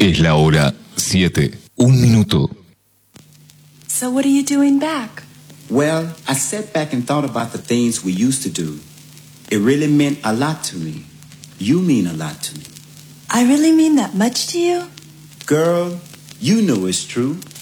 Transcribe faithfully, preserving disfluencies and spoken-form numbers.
Es la hora siete. Un minuto. So what are you doing back? Well, I sat back and thought about the things we used to do. It really meant a lot to me. You mean a lot to me. I really mean that much to you? Girl, you know it's true.